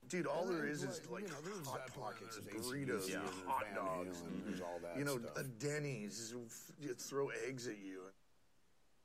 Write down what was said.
Dude, all there is like there's hot pockets of burritos, AC/DC and hot dogs, and there's all that you know, stuff. a Denny's, you throw eggs at you.